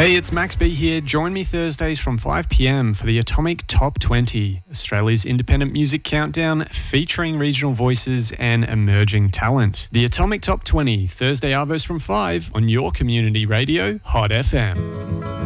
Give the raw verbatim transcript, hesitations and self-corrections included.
Hey, it's Max B here. Join me Thursdays from five p m for the Atomic Top twenty, Australia's independent music countdown featuring regional voices and emerging talent. The Atomic Top twenty, Thursday Arvos from five on your community radio, Hot F M.